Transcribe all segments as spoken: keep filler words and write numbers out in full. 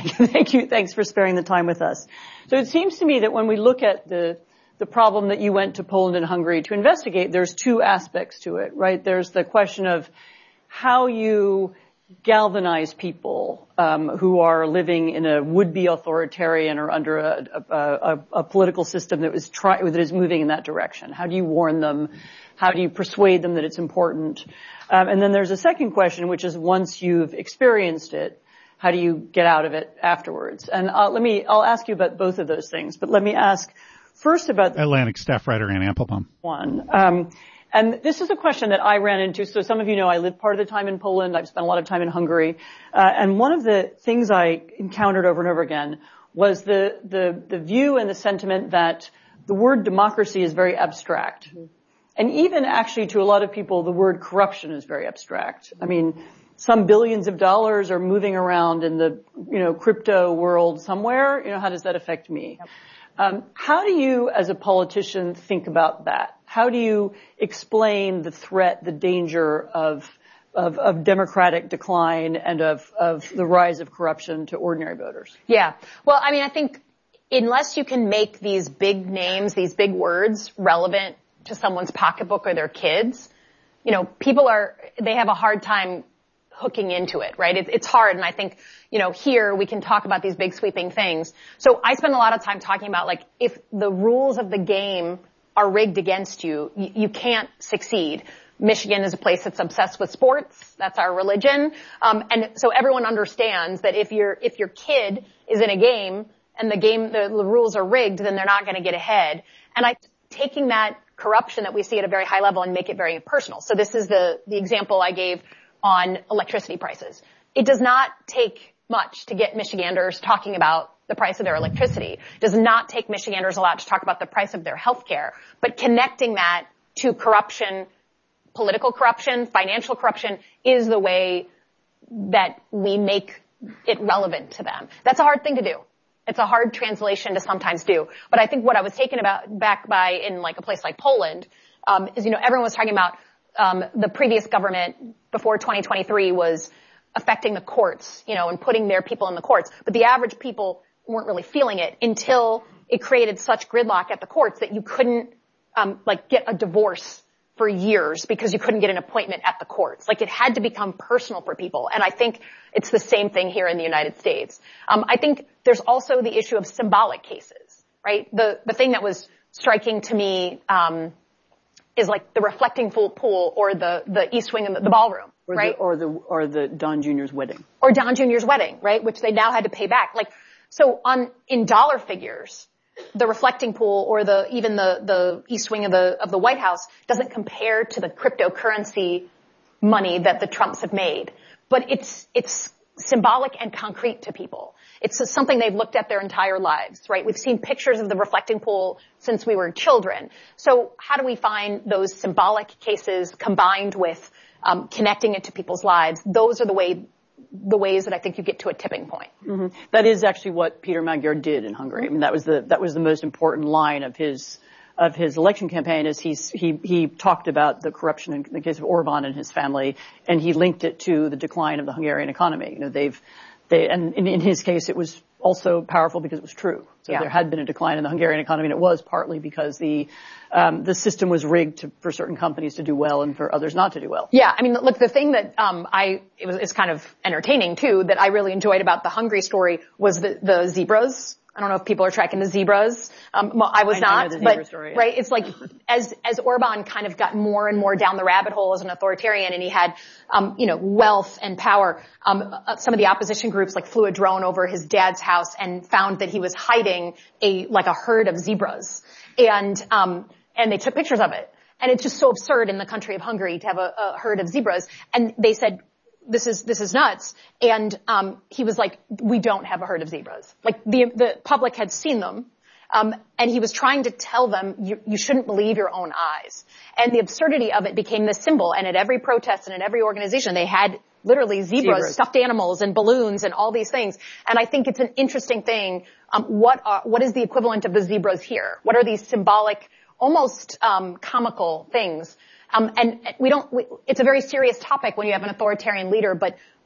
Thank you. Thank you. Thanks for sparing the time with us. So it seems to me that when we look at the the problem that you went to Poland and Hungary to investigate, there's two aspects to it, right? There's the question of how you galvanize people um, who are living in a would-be authoritarian or under a, a, a, a political system that was try, that is moving in that direction. How do you warn them? How do you persuade them that it's important? Um, and then there's a second question, which is once you've experienced it, how do you get out of it afterwards? And uh, let me, I'll ask you about both of those things, but let me ask first about the Atlantic staff writer Ann Applebaum. One. Um, and this is a question that I ran into. So some of you know I lived part of the time in Poland. I've spent a lot of time in Hungary. Uh, and one of the things I encountered over and over again was the, the, the view and the sentiment that the word democracy is very abstract. Mm-hmm. And even actually to a lot of people, the word corruption is very abstract. I mean, some billions of dollars are moving around in the, you know, crypto world somewhere. You know, how does that affect me? Yep. Um, how do you, as a politician, think about that? How do you explain the threat, the danger of of, of democratic decline and of, of the rise of corruption to ordinary voters? Yeah. Well, I mean, I think unless you can make these big names, these big words relevant to someone's pocketbook or their kids, you know, people are, they have a hard time hooking into it, right? It, it's hard. And I think, you know, here we can talk about these big sweeping things. So I spend a lot of time talking about, like, if the rules of the game are rigged against you, you, you can't succeed. Michigan is a place that's obsessed with sports. That's our religion. Um, and so everyone understands that if your, if your kid is in a game and the game, the, the rules are rigged, then they're not going to get ahead. And I, taking that corruption that we see at a very high level and make it very personal. So this is the, the example I gave on electricity prices. It does not take much to get Michiganders talking about the price of their electricity. It does not take Michiganders a lot to talk about the price of their health care. But connecting that to corruption, political corruption, financial corruption is the way that we make it relevant to them. That's a hard thing to do. It's a hard translation to sometimes do. But I think what I was taken about back by in like a place like Poland um, is, you know, everyone was talking about um, the previous government before twenty twenty-three was affecting the courts, you know, and putting their people in the courts. But the average people weren't really feeling it until it created such gridlock at the courts that you couldn't um, like get a divorce for years because you couldn't get an appointment at the courts. Like, it had to become personal for people. And I think it's the same thing here in the United States. Um, I think there's also the issue of symbolic cases, right? The, the thing that was striking to me, um, is like the reflecting pool or the, the East Wing of the, the ballroom, or right? The, or the, or the Don Junior's wedding. Or Don Junior's wedding, right? Which they now had to pay back. Like, so on, in dollar figures, the reflecting pool or the, even the, the East Wing of the, of the White House doesn't compare to the cryptocurrency money that the Trumps have made. But it's, it's symbolic and concrete to people. It's something they've looked at their entire lives, right? We've seen pictures of the reflecting pool since we were children. So how do we find those symbolic cases combined with, um, connecting it to people's lives? Those are the way, the ways that I think you get to a tipping point. Mm-hmm. That is actually what Peter Magyar did in Hungary. I mean, that was the, that was the most important line of his, of his election campaign is he's, he, he talked about the corruption in the case of Orban and his family, and he linked it to the decline of the Hungarian economy. You know, they've, they, and in, in his case, it was also powerful because it was true. So yeah. There had been a decline in the Hungarian economy, and it was partly because the, um, the system was rigged to, for certain companies to do well and for others not to do well. Yeah. I mean, look, the thing that, um, I, it was, it's kind of entertaining too, that I really enjoyed about the Hungary story was the, the zebras. I don't know if people are tracking the zebras. Um, I was I not, know the but, story, yeah. Right, it's like, as, as Orban kind of got more and more down the rabbit hole as an authoritarian and he had, um, you know, wealth and power, um, uh, some of the opposition groups like flew a drone over his dad's house and found that he was hiding a, like a herd of zebras. And, um, and they took pictures of it. And it's just so absurd in the country of Hungary to have a, a herd of zebras. And they said, this is, this is nuts. And, um, he was like, we don't have a herd of zebras. Like, the, the public had seen them. Um, and he was trying to tell them, you, you shouldn't believe your own eyes. And the absurdity of it became this symbol. And at every protest and at every organization, they had literally zebras, zebras, stuffed animals and balloons and all these things. And I think it's an interesting thing. Um, what are, what is the equivalent of the zebras here? What are these symbolic, almost, um, comical things? Um, and we don't, we, it's a very serious topic when you have an authoritarian leader, but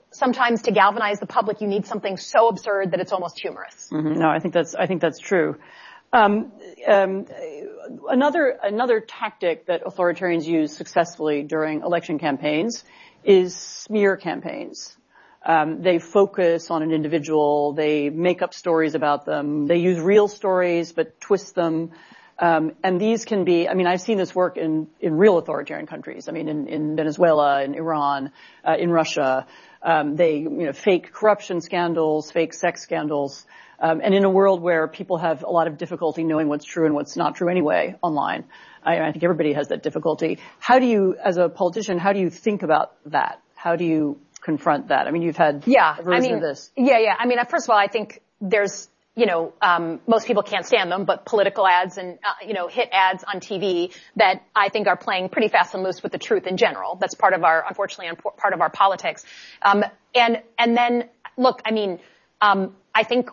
sometimes to galvanize the public, you need something so absurd that it's almost humorous. Mm-hmm. No, I think that's, I think that's true. Um, um, another, another tactic that authoritarians use successfully during election campaigns is smear campaigns. Um, they focus on an individual. They make up stories about them. They use real stories but twist them. Um, and these can be, I mean, I've seen this work in, in real authoritarian countries. I mean, in, in Venezuela, in Iran, uh, in Russia. Um, they, you know, fake corruption scandals, fake sex scandals. Um, and in a world where people have a lot of difficulty knowing what's true and what's not true anyway online, I, I think everybody has that difficulty. How do you, as a politician, how do you think about that? How do you confront that? I mean, you've had yeah, a version I mean, of this. Yeah, yeah. I mean, first of all, I think there's, you know, um, most people can't stand them, but political ads and, uh, you know, hit ads on T V that I think are playing pretty fast and loose with the truth in general. That's part of our, unfortunately, part of our politics. Um, and, and then, look, I mean, um, I think,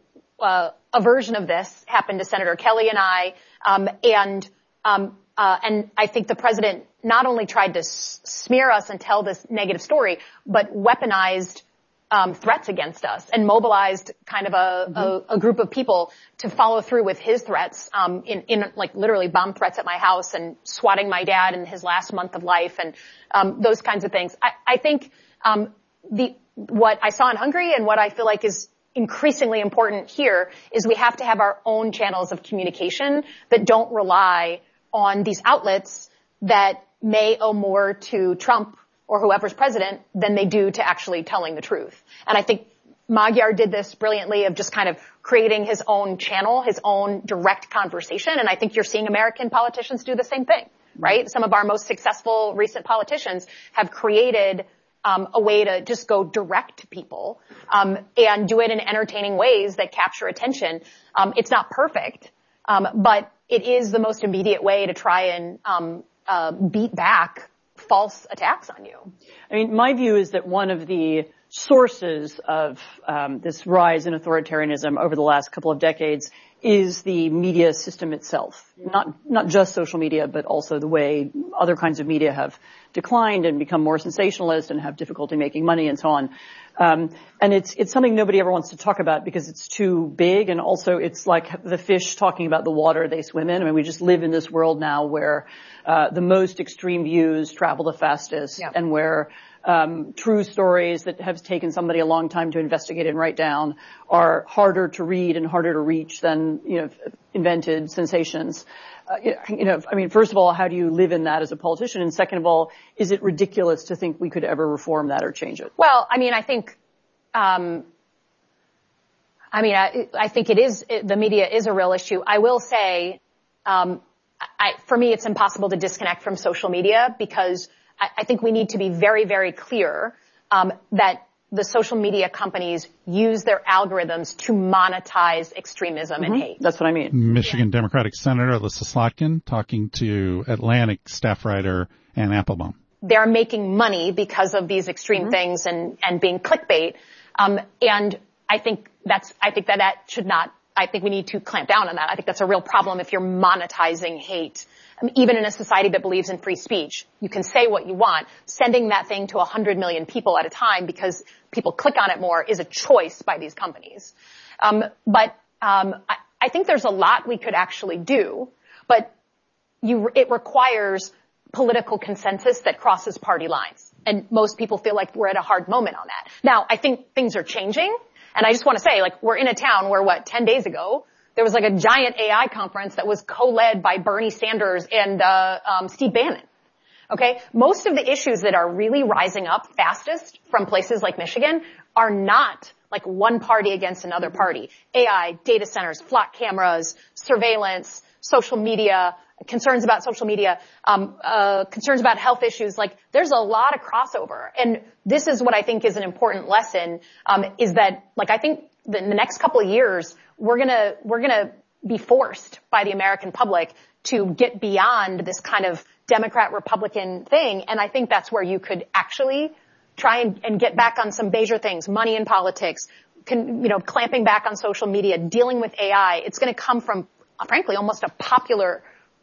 uh, a version of this happened to Senator Kelly and I, um, and, um, uh, and I think the president not only tried to s- smear us and tell this negative story, but weaponized Um, threats against us and mobilized kind of a, mm-hmm. a, a group of people to follow through with his threats, um, in, in like literally bomb threats at my house and swatting my dad in his last month of life and, um, those kinds of things. I, I think, um, the, what I saw in Hungary and what I feel like is increasingly important here is we have to have our own channels of communication that don't rely on these outlets that may owe more to Trump or whoever's president than they do to actually telling the truth. And I think Magyar did this brilliantly of just kind of creating his own channel, his own direct conversation. And I think you're seeing American politicians do the same thing, right? Some of our most successful recent politicians have created um, a way to just go direct to people um, and do it in entertaining ways that capture attention. Um, it's not perfect, um, but it is the most immediate way to try and um, uh, beat back false attacks on you. I mean, my view is that one of the sources of um, this rise in authoritarianism over the last couple of decades is the media system itself. Not not just social media, but also the way other kinds of media have declined and become more sensationalist and have difficulty making money and so on. Um, and it's it's something nobody ever wants to talk about because it's too big, and also it's like the fish talking about the water they swim in. I mean, we just live in this world now where uh, the most extreme views travel the fastest, yeah. and where um, true stories that have taken somebody a long time to investigate and write down are harder to read and harder to reach than, you know, invented sensations. Uh, you know, I mean, first of all, how do you live in that as a politician? And second of all, is it ridiculous to think we could ever reform that or change it? Well, I mean, I think, um, I mean, I, I think it is, it, the media is a real issue. I will say, um, I, for me, it's impossible to disconnect from social media because I, I think we need to be very, very clear, um, that the social media companies use their algorithms to monetize extremism mm-hmm. and hate. That's what I mean. Michigan yeah. Democratic Senator Alyssa Slotkin talking to Atlantic staff writer Ann Applebaum. They're making money because of these extreme mm-hmm. things and, and being clickbait. Um, and I think that's, I think that that should not, I think we need to clamp down on that. I think that's a real problem if you're monetizing hate. Um, even in a society that believes in free speech, you can say what you want. Sending that thing to one hundred million people at a time because people click on it more is a choice by these companies. Um, but um, I, I think there's a lot we could actually do, but you, it requires political consensus that crosses party lines. And most people feel like we're at a hard moment on that. Now, I think things are changing, and I just want to say, like, we're in a town where, what, ten days ago, there was like a giant A I conference that was co-led by Bernie Sanders and uh um Steve Bannon. Okay? Most of the issues that are really rising up fastest from places like Michigan are not like one party against another party. A I, data centers, flock cameras, surveillance, social media, concerns about social media, um uh concerns about health issues. Like, there's a lot of crossover. And this is what I think is an important lesson, um is that, like, I think that in the next couple of years, we're gonna, we're gonna be forced by the American public to get beyond this kind of Democrat-Republican thing. And I think that's where you could actually try and, and get back on some major things, money in politics, can, you know, clamping back on social media, dealing with A I. It's gonna come from, frankly, almost a popular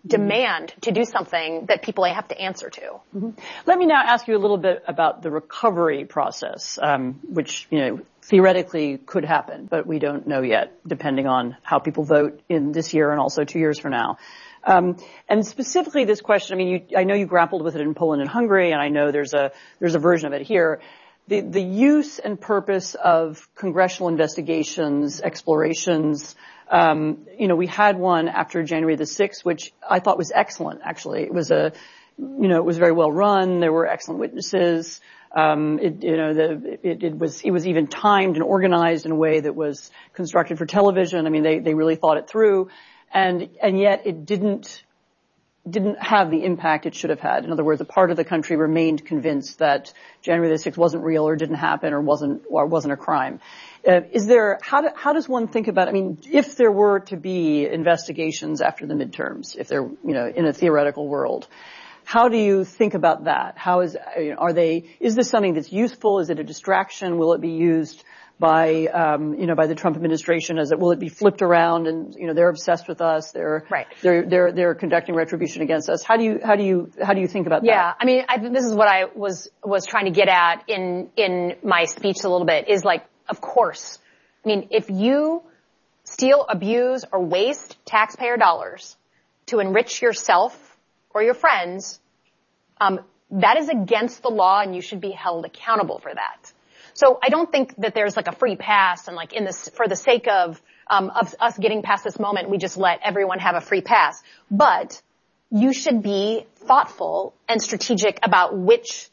demand mm-hmm. to do something that people have to answer to. Mm-hmm. Let me now ask you a little bit about the recovery process, um, which, you know, theoretically could happen, but we don't know yet, depending on how people vote in this year and also two years from now. Um, and specifically this question, I mean, you, I know you grappled with it in Poland and Hungary, and I know there's a, there's a version of it here. The, the use and purpose of congressional investigations, explorations, um, you know, we had one after January the sixth, which I thought was excellent, actually. It was a, you know, it was very well run. There were excellent witnesses. Um, it, you know, the, it, it was, it was even timed and organized in a way that was constructed for television. I mean, they, they really thought it through. And, and yet it didn't, didn't have the impact it should have had. In other words, a part of the country remained convinced that January the sixth wasn't real or didn't happen or wasn't, or wasn't a crime. Uh, is there, how do, how does one think about, I mean, if there were to be investigations after the midterms, if they're, you know, in a theoretical world, how do you think about that? How is, are they, is this something that's useful? Is it a distraction? Will it be used by, um, you know, by the Trump administration? As it, will it be flipped around and, you know, they're obsessed with us. They're, right. they're, they're, they're conducting retribution against us. How do you, how do you, how do you think about yeah, that? Yeah. I mean, I think this is what I was, was trying to get at in, in my speech a little bit is like, of course. I mean, if you steal, abuse, or waste taxpayer dollars to enrich yourself or your friends, um, that is against the law and you should be held accountable for that. So I don't think that there's like a free pass and like in this, for the sake of, um, of us getting past this moment, we just let everyone have a free pass. But you should be thoughtful and strategic about which,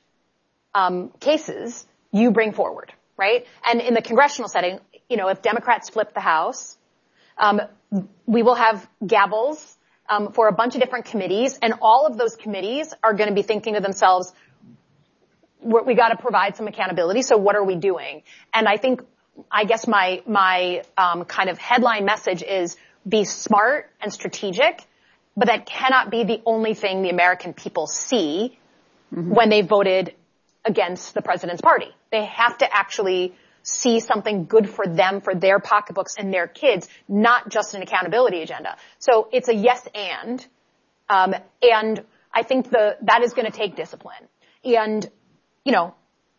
um, cases you bring forward, right? And in the congressional setting, you know, if Democrats flip the House, um, we will have gavels, um, for a bunch of different committees, and all of those committees are going to be thinking to themselves, we're, we got to provide some accountability. So what are we doing? And I think, I guess my my um, kind of headline message is be smart and strategic, but that cannot be the only thing the American people see mm-hmm. when they voted against the president's party. They have to actually see something good for them, for their pocketbooks and their kids, not just an accountability agenda. So it's a yes and, um, and I think the that is going to take discipline. And you know,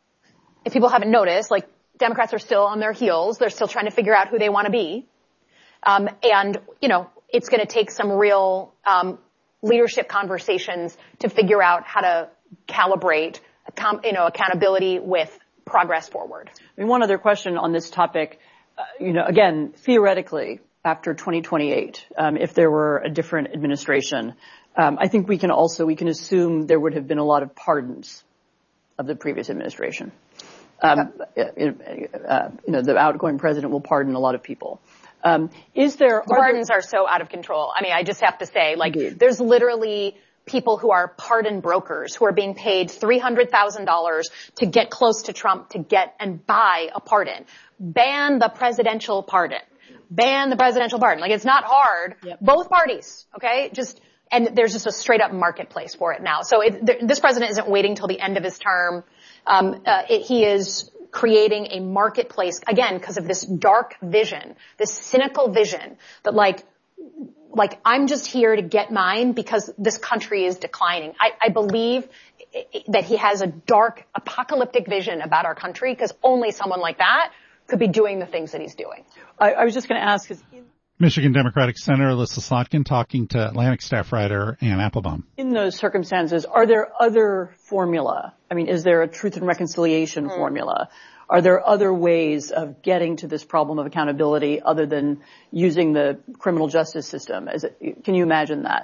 if people haven't noticed, like Democrats are still on their heels, they're still trying to figure out who they want to be, um, and you know, it's going to take some real um, leadership conversations to figure out how to calibrate, you know, accountability with progress forward. I mean, one other question on this topic, uh, you know, again, theoretically, after twenty twenty-eight, um, if there were a different administration, um, I think we can also, we can assume there would have been a lot of pardons of the previous administration. Um, okay. uh, you know, the outgoing president will pardon a lot of people. Um, is there, the pardons are, there, are so out of control. I mean, I just have to say, like, indeed. There's literally people who are pardon brokers who are being paid three hundred thousand dollars to get close to Trump to get and buy a pardon. Ban the presidential pardon. Ban the presidential pardon. Like, it's not hard. Yep. Both parties, okay? Just, and there's just a straight up marketplace for it now. So it, th- this president isn't waiting till the end of his term. Um, uh, it, he is creating a marketplace, again, because of this dark vision, this cynical vision that like, like I'm just here to get mine because this country is declining. I, I believe that he has a dark, apocalyptic vision about our country because only someone like that could be doing the things that he's doing. I, I was just going to ask, is in- Michigan Democratic Senator Elissa Slotkin talking to Atlantic staff writer Ann Applebaum. In those circumstances, are there other formula? I mean, is there a truth and reconciliation mm. formula? Are there other ways of getting to this problem of accountability other than using the criminal justice system? Is it, can you imagine that?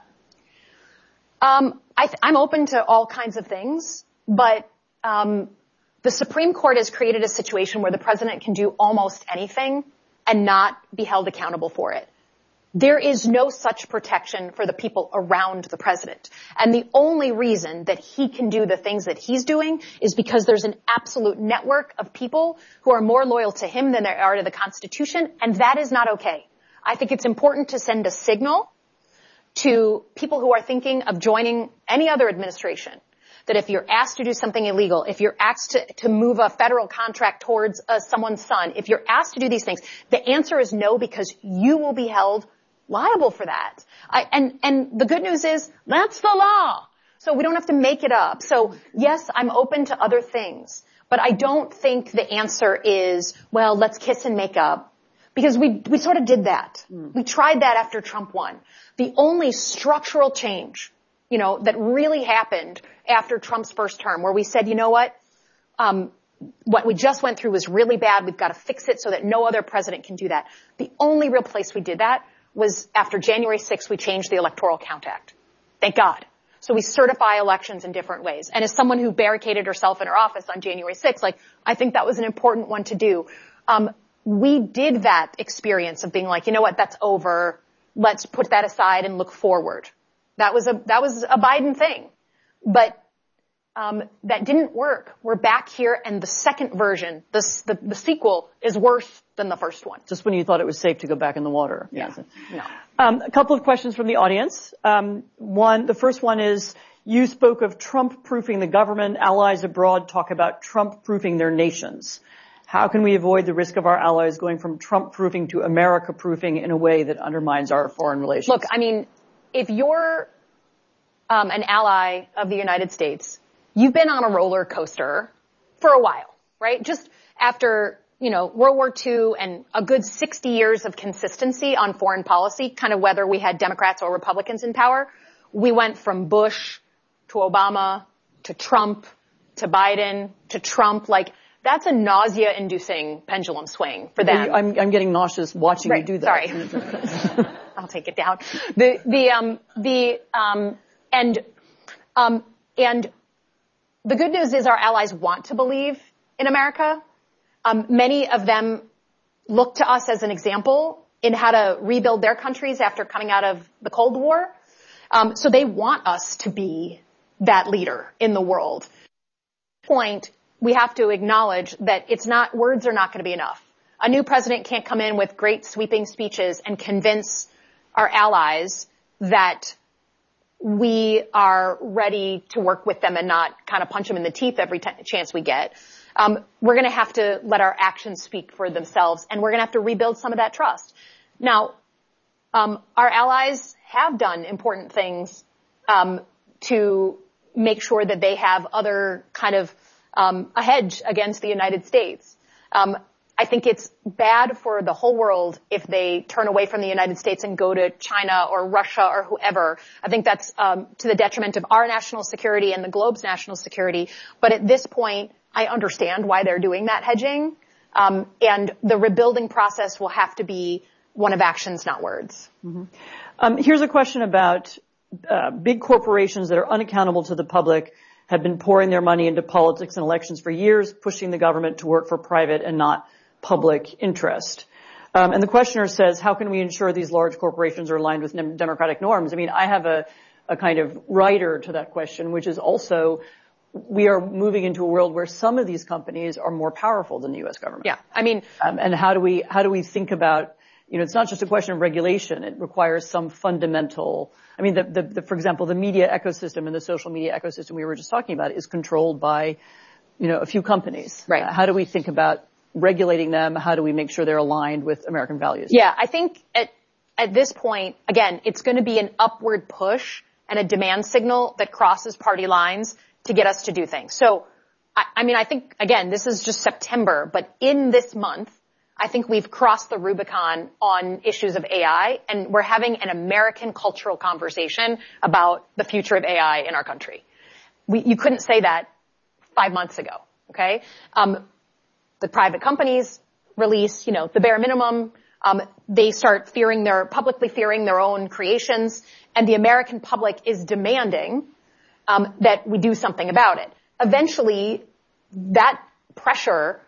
Um, I th- I'm open to all kinds of things, but um, the Supreme Court has created a situation where the president can do almost anything and not be held accountable for it. There is no such protection for the people around the president. And the only reason that he can do the things that he's doing is because there's an absolute network of people who are more loyal to him than there are to the Constitution, and that is not okay. I think it's important to send a signal to people who are thinking of joining any other administration that if you're asked to do something illegal, if you're asked to, to move a federal contract towards uh, someone's son, if you're asked to do these things, the answer is no, because you will be held liable for that. I, and, and the good news is that's the law. So we don't have to make it up. So yes, I'm open to other things, but I don't think the answer is, well, let's kiss and make up, because we, we sort of did that. Mm. We tried that after Trump won. The only structural change, you know, that really happened after Trump's first term, where we said, you know what, um, what we just went through was really bad. We've got to fix it so that no other president can do that. The only real place we did that was after January sixth, we changed the Electoral Count Act. Thank God. So we certify elections in different ways. And as someone who barricaded herself in her office on January sixth, like, I think that was an important one to do. Um, we did that experience of being like, you know what, that's over. Let's put that aside and look forward. That was a, that was a Biden thing. But Um, that didn't work. We're back here, and the second version, the, the, the sequel, is worse than the first one. Just when you thought it was safe to go back in the water. Yeah. No. Um, a couple of questions from the audience. Um, one, the first one is, you spoke of Trump-proofing the government. Allies abroad talk about Trump-proofing their nations. How can we avoid the risk of our allies going from Trump-proofing to America-proofing in a way that undermines our foreign relations? Look, I mean, if you're um, an ally of the United States, you've been on a roller coaster for a while, right? Just after, you know, World War Two and a good sixty years of consistency on foreign policy, kind of whether we had Democrats or Republicans in power, we went from Bush to Obama to Trump to Biden to Trump. Like, that's a nausea-inducing pendulum swing for them. I'm, I'm getting nauseous watching right, you do that. Sorry. I'll take it down. The, the, um, the, um, and, um, and, the good news is our allies want to believe in America. Um, many of them look to us as an example in how to rebuild their countries after coming out of the Cold War. Um, so they want us to be that leader in the world. At this point, we have to acknowledge that it's not, words are not going to be enough. A new president can't come in with great sweeping speeches and convince our allies that we are ready to work with them and not kind of punch them in the teeth every t- chance we get. Um, we're going to have to let our actions speak for themselves, and we're going to have to rebuild some of that trust. Now, um, our allies have done important things um, to make sure that they have other kind of um, a hedge against the United States. Um, I think it's bad for the whole world if they turn away from the United States and go to China or Russia or whoever. I think that's um, to the detriment of our national security and the globe's national security. But at this point, I understand why they're doing that hedging. Um, and the rebuilding process will have to be one of actions, not words. Mm-hmm. Um, here's a question about uh, big corporations that are unaccountable to the public, have been pouring their money into politics and elections for years, pushing the government to work for private and not public interest. Um, and the questioner says, how can we ensure these large corporations are aligned with democratic norms? I mean, I have a, a kind of rider to that question, which is also, we are moving into a world where some of these companies are more powerful than the U S government. Yeah, I mean, um, and how do we, how do we think about, you know, it's not just a question of regulation. It requires some fundamental, I mean, the, the, the for example, the media ecosystem and the social media ecosystem we were just talking about is controlled by, you know, a few companies. Right. Uh, how do we think about regulating them? How do we make sure they're aligned with American values? Yeah, I think at, at this point, again, it's going to be an upward push and a demand signal that crosses party lines to get us to do things. So, I, I mean, I think, again, this is just September, but in this month, I think we've crossed the Rubicon on issues of A I, and we're having an American cultural conversation about the future of A I in our country. We, you couldn't say that five months ago, okay? Um, The private companies release, you know, the bare minimum. Um, they start fearing their, publicly fearing their own creations, and the American public is demanding um, that we do something about it. Eventually, that pressure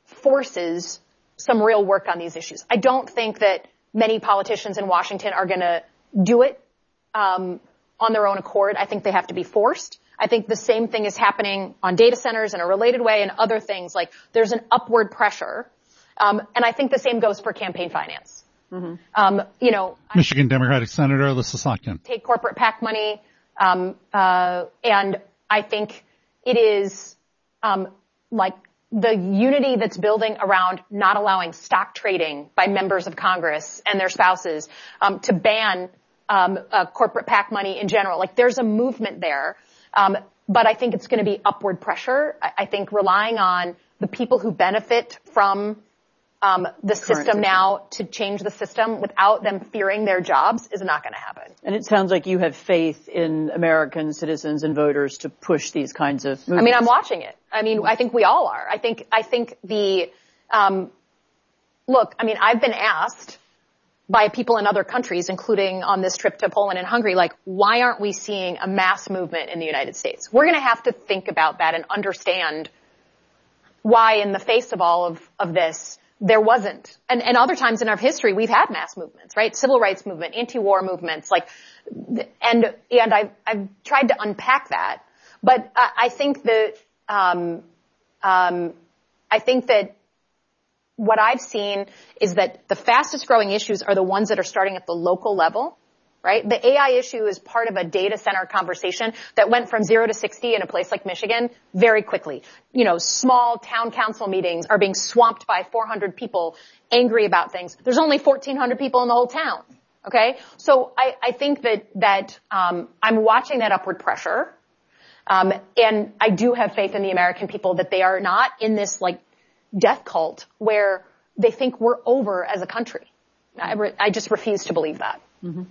forces some real work on these issues. I don't think that many politicians in Washington are going to do it um, on their own accord. I think they have to be forced. I think the same thing is happening on data centers in a related way and other things. Like, there's an upward pressure. Um, and I think the same goes for campaign finance. Mm-hmm. Um, you know, Michigan Democratic Senator Elissa Slotkin. Take corporate PAC money. Um, uh, and I think it is, um, like the unity that's building around not allowing stock trading by members of Congress and their spouses, um, to ban um, uh, corporate PAC money in general. Like there's a movement there, um, but I think it's going to be upward pressure. I, I think relying on the people who benefit from um, the system, system now to change the system without them fearing their jobs is not going to happen. And it sounds like you have faith in American citizens and voters to push these kinds of movements. I mean, I'm watching it. I mean, I think we all are. I think, I think the, um, look, I mean, I've been asked by people in other countries, including on this trip to Poland and Hungary, like, why aren't we seeing a mass movement in the United States? We're going to have to think about that and understand why in the face of all of, of this, there wasn't. And, and other times in our history, we've had mass movements, right? Civil rights movement, anti-war movements, like, and, and I've, I've tried to unpack that. But I, I think that, um, um, I think that what I've seen is that the fastest growing issues are the ones that are starting at the local level, right? The A I issue is part of a data center conversation that went from zero to sixty in a place like Michigan very quickly. You know, small town council meetings are being swamped by four hundred people angry about things. There's only fourteen hundred people in the whole town. Okay? So I, I think that, that, um, I'm watching that upward pressure. Um, and I do have faith in the American people that they are not in this like death cult where they think we're over as a country. I, re- I just refuse to believe that. Mm-hmm.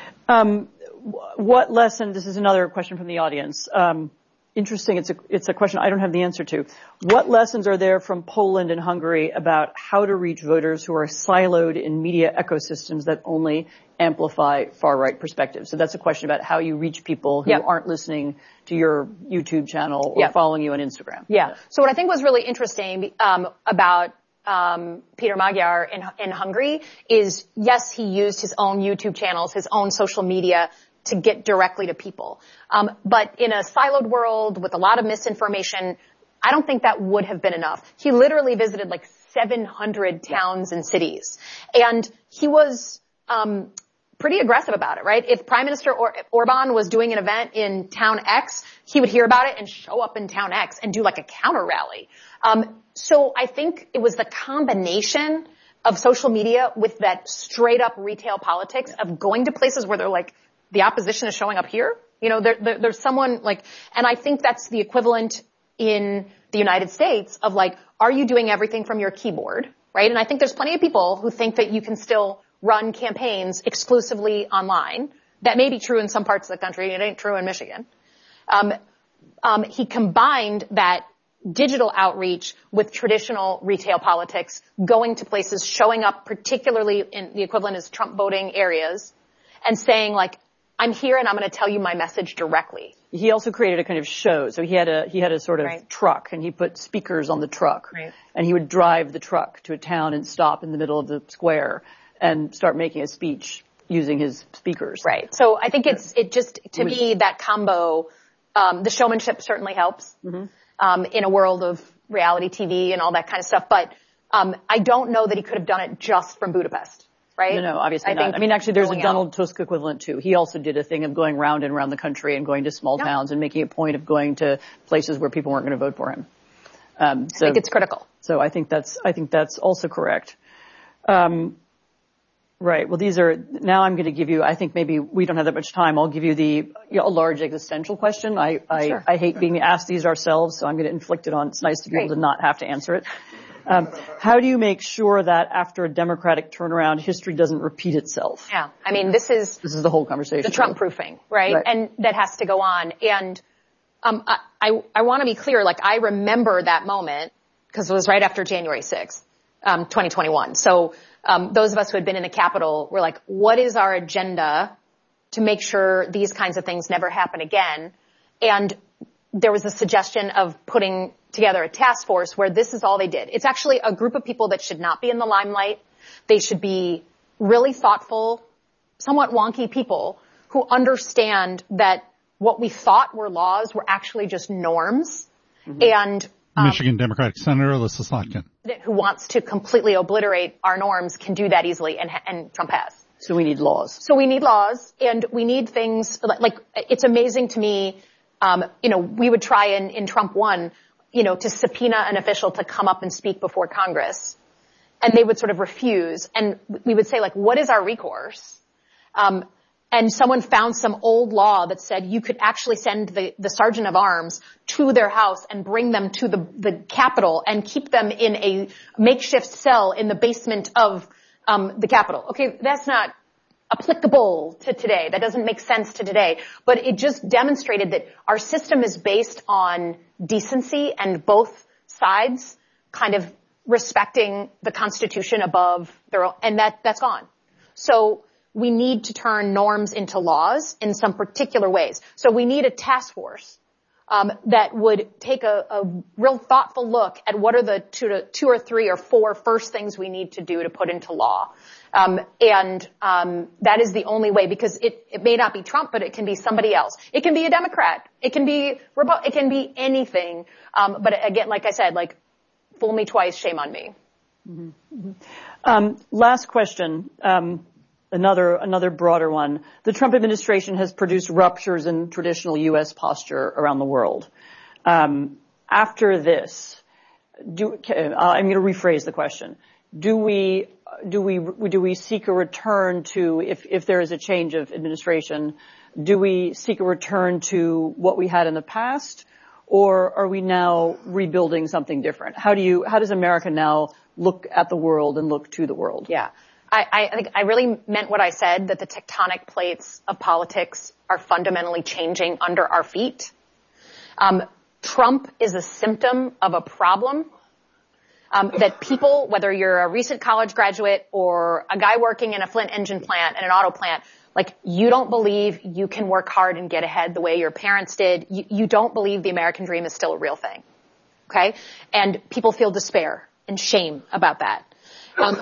Um, what lesson, this is another question from the audience. Um, interesting. It's a, it's a question I don't have the answer to. What lessons are there from Poland and Hungary about how to reach voters who are siloed in media ecosystems that only amplify far-right perspectives? So that's a question about how you reach people who yep. aren't listening to your YouTube channel or yep. following you on Instagram. Yeah. So what I think was really interesting, um, about Um, Peter Magyar in, in Hungary is, yes, he used his own YouTube channels, his own social media to get directly to people. Um, but in a siloed world with a lot of misinformation, I don't think that would have been enough. He literally visited like seven hundred towns and cities. And he was, um, pretty aggressive about it, right? If Prime Minister or- Orban was doing an event in town X, he would hear about it and show up in town X and do like a counter rally. Um, so I think it was the combination of social media with that straight up retail politics of going to places where they're like, the opposition is showing up here. You know, there, there, there's someone like, and I think that's the equivalent in the United States of like, are you doing everything from your keyboard, right? And I think there's plenty of people who think that you can still run campaigns exclusively online. That may be true in some parts of the country. It ain't true in Michigan. Um, um, he combined that digital outreach with traditional retail politics, going to places, showing up particularly in the equivalent is Trump voting areas, and saying like, I'm here and I'm going to tell you my message directly. He also created a kind of show. So he had a, he had a sort of right. truck and he put speakers on the truck. Right. And he would drive the truck to a town and stop in the middle of the square and start making a speech using his speakers. Right. So I think it's, it just, to me, that combo, um, the showmanship certainly helps. Mm-hmm. Um, in a world of reality T V and all that kind of stuff. But, um, I don't know that he could have done it just from Budapest, right? No, no, obviously I not. Think I mean, actually, there's a Donald out. Tusk equivalent too. He also did a thing of going round and around the country and going to small yeah. towns and making a point of going to places where people weren't going to vote for him. Um, so, I think it's critical. So I think that's, I think that's also correct. Um, Right. Well, these are, now I'm going to give you, I think maybe we don't have that much time. I'll give you the, you know, a large existential question. I, I, sure. I hate being asked these ourselves, so I'm going to inflict it on, it's nice to be Great. able to not have to answer it. Um, how do you make sure that after a democratic turnaround, history doesn't repeat itself? Yeah. I mean, this is, this is the whole conversation. The Trump proofing, right? right? And that has to go on. And, um, I, I, I want to be clear, like I remember that moment because it was right after January sixth, um, twenty twenty-one. So, Um, those of us who had been in the Capitol were like, what is our agenda to make sure these kinds of things never happen again? And there was a suggestion of putting together a task force where this is all they did. It's actually a group of people that should not be in the limelight. They should be really thoughtful, somewhat wonky people who understand that what we thought were laws were actually just norms. Mm-hmm. And Um, Michigan Democratic Senator Elissa Slotkin, who wants to completely obliterate our norms, can do that easily, and, and Trump has. So we need laws. So we need laws, and we need things like, like it's amazing to me. Um, you know, we would try in, in Trump one. you know, to subpoena an official to come up and speak before Congress. And they would sort of refuse. And we would say, like, what is our recourse? Um, and someone found some old law that said you could actually send the, the sergeant of arms to their house and bring them to the, the Capitol and keep them in a makeshift cell in the basement of um, the Capitol. Okay, that's not applicable to today. That doesn't make sense to today. But it just demonstrated that our system is based on decency and both sides kind of respecting the Constitution above their own, and that, that's gone. So we need to turn norms into laws in some particular ways. So we need a task force um, that would take a, a real thoughtful look at what are the two, to, two or three or four first things we need to do to put into law. Um, and um, that is the only way, because it, it may not be Trump, but it can be somebody else. It can be a Democrat. It can be it can be anything. Um, but again, like I said, like fool me twice, shame on me. Mm-hmm. Mm-hmm. Um, last question. Um, Another, another broader one. The Trump administration has produced ruptures in traditional U S posture around the world. Um, after this, do, uh, I'm going to rephrase the question. Do we, do we, do we seek a return to, if, if there is a change of administration, do we seek a return to what we had in the past, or are we now rebuilding something different? How do you, how does America now look at the world and look to the world? Yeah. I, I think I really meant what I said, that the tectonic plates of politics are fundamentally changing under our feet. Um, Trump is a symptom of a problem um, that people, whether you're a recent college graduate or a guy working in a Flint engine plant and an auto plant, like, you don't believe you can work hard and get ahead the way your parents did. You, you don't believe the American dream is still a real thing. Okay? And people feel despair and shame about that. Um,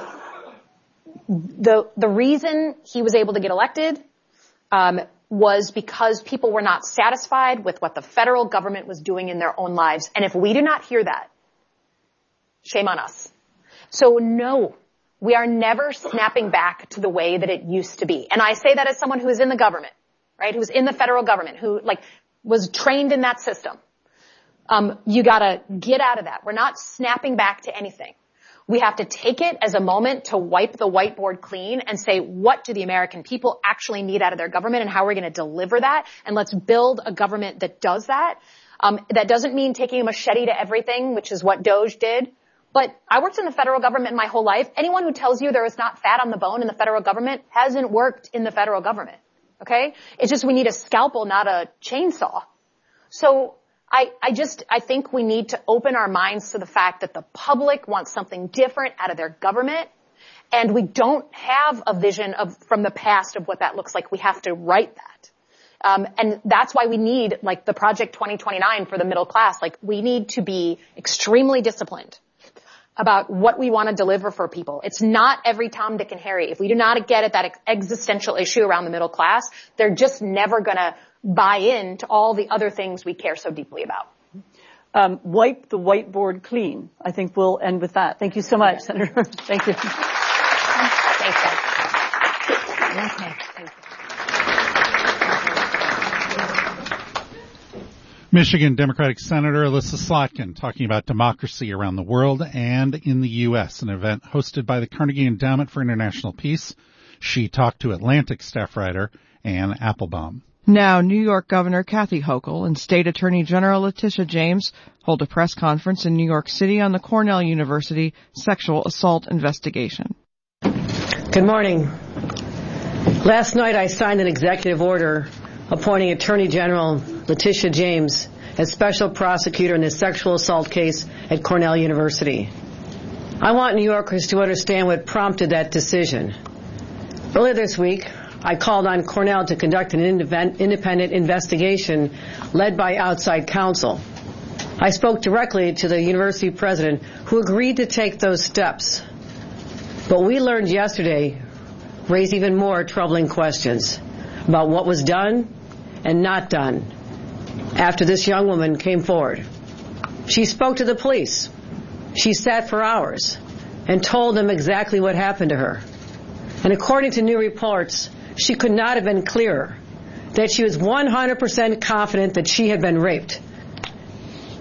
The, the reason he was able to get elected, um, was because people were not satisfied with what the federal government was doing in their own lives. And if we do not hear that, shame on us. So no, we are never snapping back to the way that it used to be. And I say that as someone who is in the government, right? Who's in the federal government, who, like, was trained in that system. Um, you gotta get out of that. We're not snapping back to anything. We have to take it as a moment to wipe the whiteboard clean and say, what do the American people actually need out of their government, and how are we going to deliver that? And let's build a government that does that. Um, that doesn't mean taking a machete to everything, which is what Doge did. But I worked in the federal government my whole life. Anyone who tells you there is not fat on the bone in the federal government hasn't worked in the federal government. Okay? It's just we need a scalpel, not a chainsaw. So I, I just, I think we need to open our minds to the fact that the public wants something different out of their government, and we don't have a vision of, from the past of what that looks like. We have to write that. Um, and that's why we need, like, the Project twenty twenty-nine for the middle class. Like, we need to be extremely disciplined about what we want to deliver for people. It's not every Tom, Dick, and Harry. If we do not get at that ex- existential issue around the middle class, they're just never gonna buy in to all the other things we care so deeply about. Um, wipe the whiteboard clean. I think we'll end with that. Thank you so much, yeah. Senator. Thank you. Thanks, guys. Okay. Thank you. Michigan Democratic Senator Elissa Slotkin talking about democracy around the world and in the U S, an event hosted by the Carnegie Endowment for International Peace. She talked to Atlantic staff writer Anne Applebaum. Now, New York Governor Kathy Hochul and State Attorney General Letitia James hold a press conference in New York City on the Cornell University sexual assault investigation. Good morning. Last night I signed an executive order appointing Attorney General Letitia James as special prosecutor in the sexual assault case at Cornell University. I want New Yorkers to understand what prompted that decision. Earlier this week, I called on Cornell to conduct an independent investigation led by outside counsel. I spoke directly to the university president, who agreed to take those steps. But we learned yesterday raised even more troubling questions about what was done and not done after this young woman came forward. She spoke to the police. She sat for hours and told them exactly what happened to her. And according to new reports, she could not have been clearer that she was one hundred percent confident that she had been raped. Yet,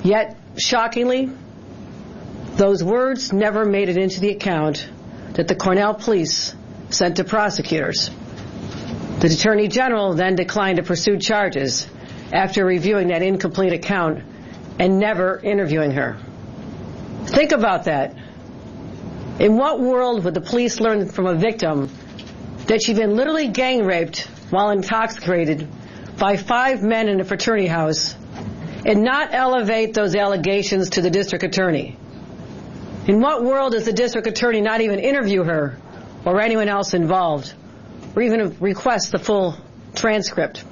shockingly, those words never made it into the account that the Cornell police sent to prosecutors. The Attorney General then declined to pursue charges after reviewing that incomplete account and never interviewing her. Think about that. In what world would the police learn from a victim that she'd been literally gang raped while intoxicated by five men in a fraternity house and not elevate those allegations to the district attorney? In what world does the district attorney not even interview her or anyone else involved, or even request the full transcript?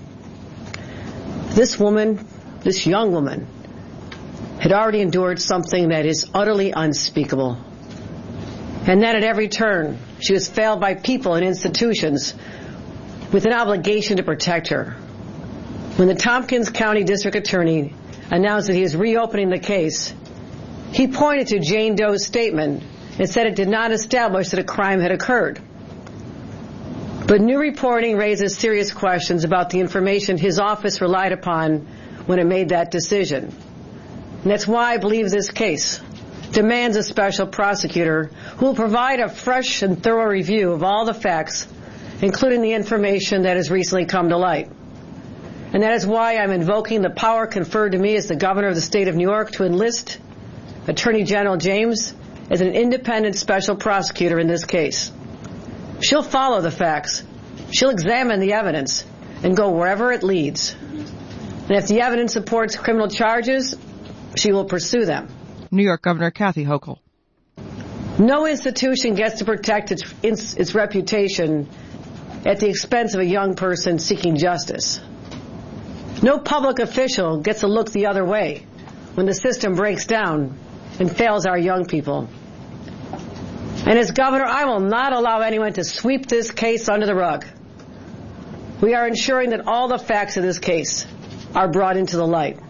This woman, this young woman, had already endured something that is utterly unspeakable. And then at every turn, she was failed by people and institutions with an obligation to protect her. When the Tompkins County District Attorney announced that he is reopening the case, he pointed to Jane Doe's statement and said it did not establish that a crime had occurred. But new reporting raises serious questions about the information his office relied upon when it made that decision. And that's why I believe this case demands a special prosecutor who will provide a fresh and thorough review of all the facts, including the information that has recently come to light. And that is why I'm invoking the power conferred to me as the governor of the state of New York to enlist Attorney General James as an independent special prosecutor in this case. She'll follow the facts. She'll examine the evidence and go wherever it leads. And if the evidence supports criminal charges, she will pursue them. New York Governor Kathy Hochul. No institution gets to protect its, its, its reputation at the expense of a young person seeking justice. No public official gets to look the other way when the system breaks down and fails our young people. And as governor, I will not allow anyone to sweep this case under the rug. We are ensuring that all the facts of this case are brought into the light.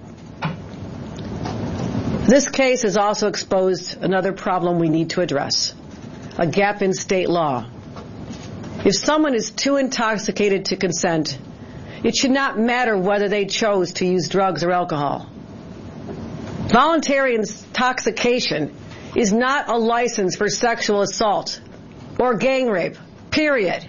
This case has also exposed another problem we need to address, a gap in state law. If someone is too intoxicated to consent, it should not matter whether they chose to use drugs or alcohol. Voluntary intoxication is not a license for sexual assault or gang rape, period.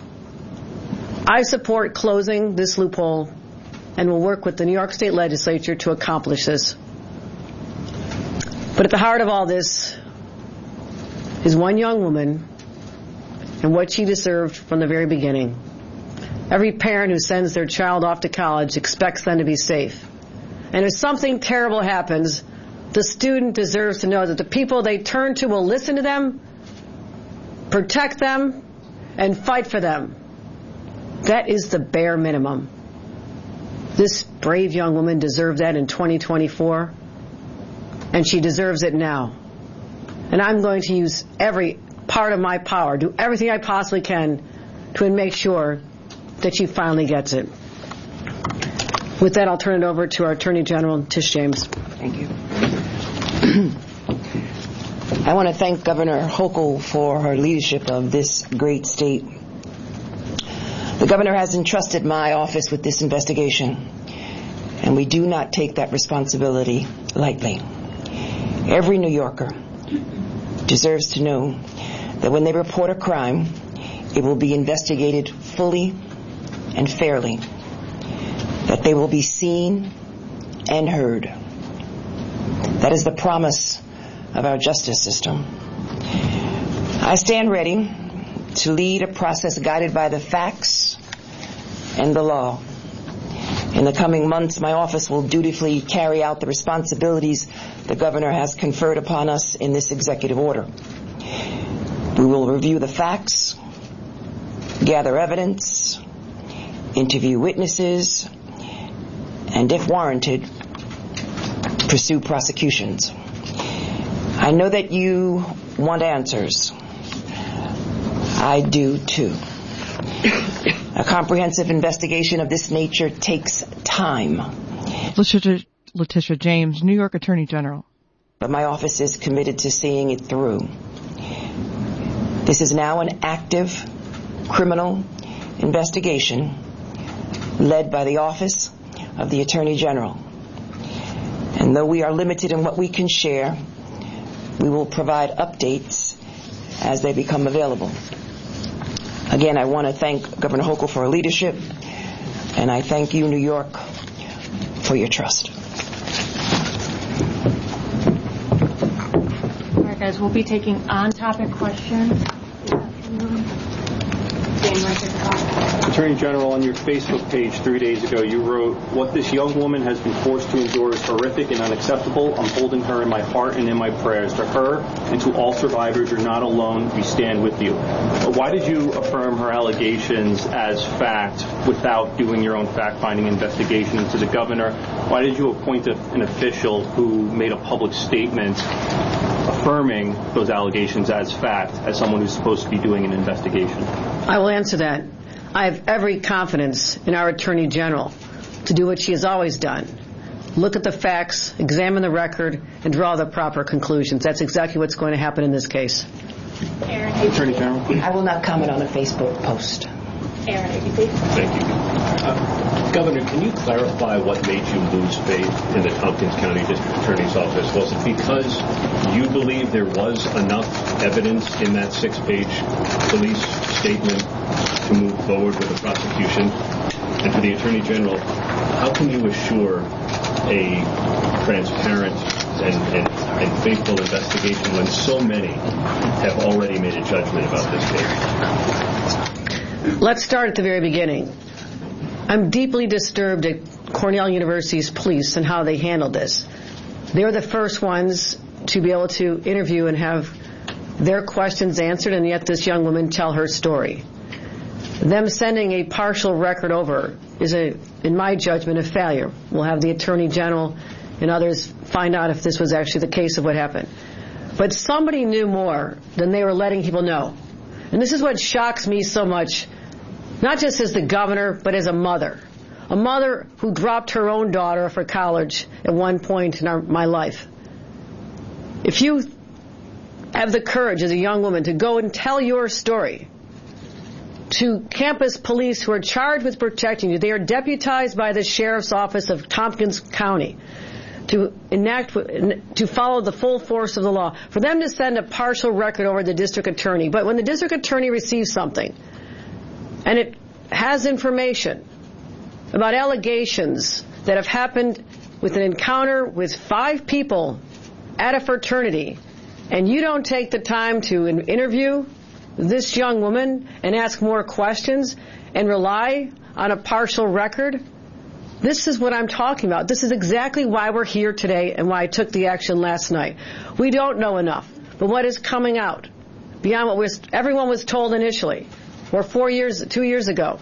I support closing this loophole and will work with the New York State Legislature to accomplish this. But at the heart of all this is one young woman and what she deserved from the very beginning. Every parent who sends their child off to college expects them to be safe. And if something terrible happens, the student deserves to know that the people they turn to will listen to them, protect them, and fight for them. That is the bare minimum. This brave young woman deserved that in twenty twenty-four, and she deserves it now. And I'm going to use every part of my power, do everything I possibly can to make sure that she finally gets it. With that, I'll turn it over to our Attorney General, Tish James. Thank you. I want to thank Governor Hochul for her leadership of this great state. The governor has entrusted my office with this investigation, and we do not take that responsibility lightly. Every New Yorker deserves to know that when they report a crime, it will be investigated fully and fairly, that they will be seen and heard. That is the promise of our justice system. I stand ready to lead a process guided by the facts and the law. In the coming months, my office will dutifully carry out the responsibilities the governor has conferred upon us in this executive order. We will review the facts, gather evidence, interview witnesses, and if warranted, pursue prosecutions. I know that you want answers. I do too. A comprehensive investigation of this nature takes time. Letitia, Letitia James, New York Attorney General. But my office is committed to seeing it through. This is now an active criminal investigation led by the Office of the Attorney General. And And though we are limited in what we can share, we will provide updates as they become available. Again, I want to thank Governor Hochul for her leadership, and I thank you, New York, for your trust. All right, guys, we'll be taking on-topic questions. Attorney General, on your Facebook page three days ago, you wrote, "What this young woman has been forced to endure is horrific and unacceptable. I'm holding her in my heart and in my prayers. To her and to all survivors, you're not alone. We stand with you." Why did you affirm her allegations as fact without doing your own fact-finding investigation into the governor? Why did you appoint a, an official who made a public statement affirming those allegations as fact as someone who's supposed to be doing an investigation? I will answer that. I have every confidence in our Attorney General to do what she has always done. Look at the facts, examine the record, and draw the proper conclusions. That's exactly what's going to happen in this case. Aaron, Attorney General, please. I will not comment on a Facebook post. Aaron, if you please. Thank you. Uh, Governor, can you clarify what made you lose faith in the Tompkins County District Attorney's Office? Was it because you believe there was enough evidence in that six-page police statement to move forward with the prosecution? And for the Attorney General, how can you assure a transparent and, and, and faithful investigation when so many have already made a judgment about this case? Let's start at the very beginning. I'm deeply disturbed at Cornell University's police and how they handled this. They're the first ones to be able to interview and have their questions answered, and yet this young woman tell her story. Them sending a partial record over is, a, in my judgment, a failure. We'll have the Attorney General and others find out if this was actually the case of what happened. But somebody knew more than they were letting people know. And this is what shocks me so much, not just as the governor, but as a mother. A mother who dropped her own daughter for college at one point in our, my life. If you have the courage as a young woman to go and tell your story to campus police who are charged with protecting you, they are deputized by the Sheriff's Office of Tompkins County to enact, to follow the full force of the law, for them to send a partial record over to the district attorney. But when the district attorney receives something, and it has information about allegations that have happened with an encounter with five people at a fraternity, and you don't take the time to interview this young woman and ask more questions and rely on a partial record, this is what I'm talking about. This is exactly why we're here today and why I took the action last night. We don't know enough, but what is coming out beyond what was, everyone was told initially, or four years, two years ago,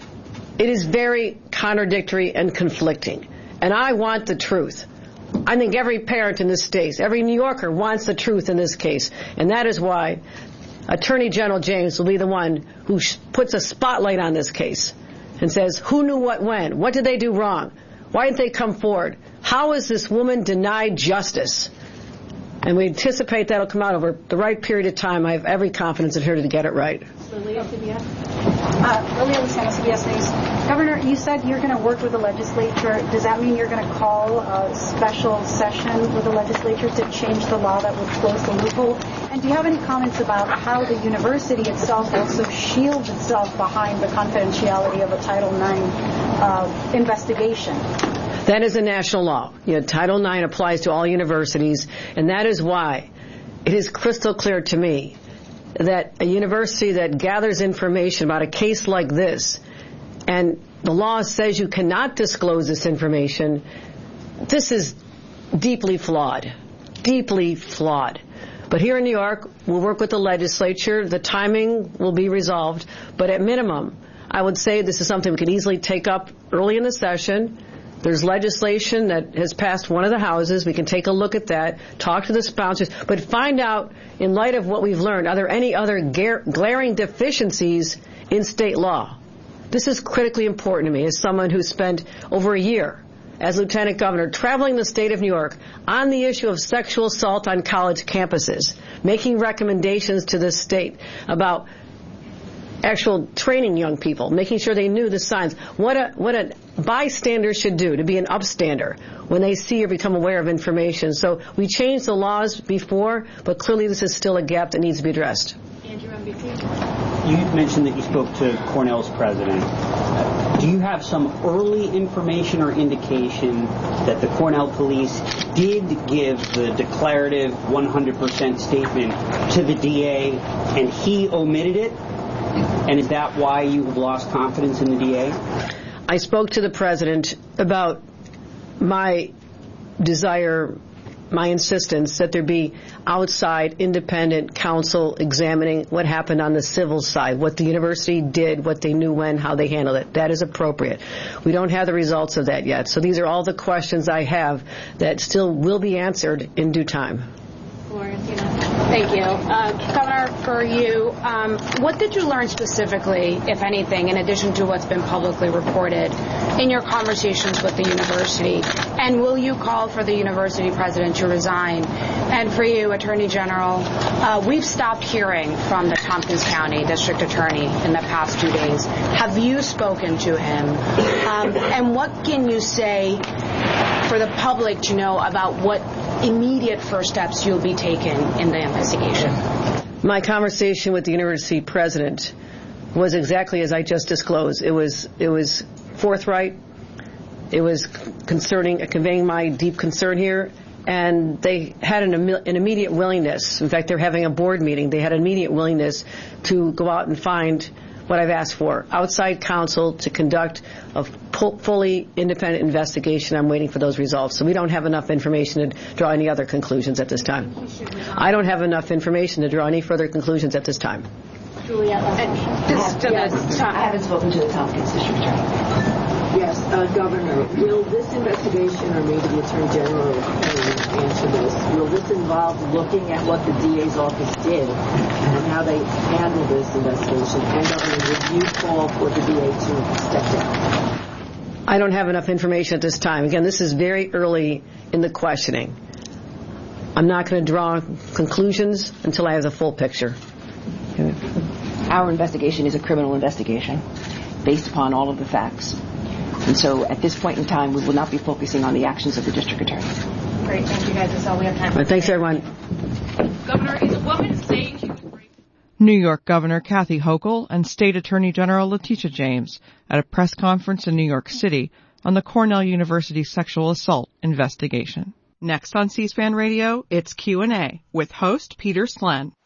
it is very contradictory and conflicting. And I want the truth. I think every parent in this state, every New Yorker wants the truth in this case. And that is why Attorney General James will be the one who sh- puts a spotlight on this case and says, who knew what when? What did they do wrong? Why didn't they come forward? How is this woman denied justice? And we anticipate that will come out over the right period of time. I have every confidence in her to get it right. Lilia, C B S. Uh, Lilia Lucena, C B S News. Governor, you said you're going to work with the legislature. Does that mean you're going to call a special session with the legislature to change the law that would close the loophole? And do you have any comments about how the university itself also shields itself behind the confidentiality of a Title nine uh, investigation? That is a national law. You know, Title nine applies to all universities, and that is why it is crystal clear to me that a university that gathers information about a case like this, and the law says you cannot disclose this information, this is deeply flawed, deeply flawed. But here in New York, we'll work with the legislature. The timing will be resolved. But at minimum, I would say this is something we could easily take up early in the session. There's legislation that has passed one of the houses. We can take a look at that, talk to the sponsors, but find out, in light of what we've learned, are there any other gar- glaring deficiencies in state law? This is critically important to me as someone who spent over a year as Lieutenant Governor traveling the state of New York on the issue of sexual assault on college campuses, making recommendations to the state about actual training young people, making sure they knew the signs. What a, what a bystanders should do, to be an upstander when they see or become aware of information. So we changed the laws before, but clearly this is still a gap that needs to be addressed. Andrew, M V P. You mentioned that you spoke to Cornell's president. Uh, do you have some early information or indication that the Cornell police did give the declarative one hundred percent statement to the D A and he omitted it? And is that why you have lost confidence in the D A? I spoke to the president about my desire, my insistence that there be outside independent counsel examining what happened on the civil side, what the university did, what they knew when, how they handled it. That is appropriate. We don't have the results of that yet. So these are all the questions I have that still will be answered in due time. Thank you. Uh, Governor, for you, um, what did you learn specifically, if anything, in addition to what's been publicly reported, in your conversations with the university? And will you call for the university president to resign? And for you, Attorney General, uh, we've stopped hearing from the Tompkins County District Attorney in the past two days. Have you spoken to him? Um, and what can you say for the public to know about what immediate first steps you'll be taking in the investigation? My conversation with the university president was exactly as I just disclosed. It was it was forthright. It was concerning, conveying my deep concern here, and they had an, an immediate willingness. In fact, they're having a board meeting. They had an immediate willingness to go out and find what I've asked for, outside counsel to conduct a fully independent investigation. I'm waiting for those results. So we don't have enough information to draw any other conclusions at this time. I don't have enough information to draw any further conclusions at this time. Juliet, this, yes, I haven't spoken to the Tompkins District Attorney. Yes, uh, Governor, will this investigation, or maybe the Attorney General can answer this, will this involve looking at what the D A's office did and how they handled this investigation? And Governor, would you call for the D A to step down? I don't have enough information at this time. Again, this is very early in the questioning. I'm not going to draw conclusions until I have the full picture. Our investigation is a criminal investigation based upon all of the facts. And so at this point in time, we will not be focusing on the actions of the district attorney. Great. Thank you, guys. That's all we have time for. Right, thanks, everyone. Governor, is a woman saying she was raped? New York Governor Kathy Hochul and State Attorney General Letitia James at a press conference in New York City on the Cornell University sexual assault investigation. Next on C-SPAN Radio, it's Q and A with host Peter Slen.